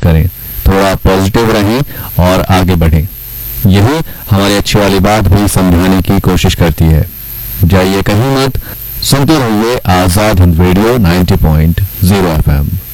करें, थोड़ा पॉजिटिव रहें और आगे बढ़ें। यही हमारी अच्छी वाली बात भी समझाने की कोशिश करती है। जाइए कहीं मत, सुनते रहिए आजाद हिंद रेडियो 90.0 FM।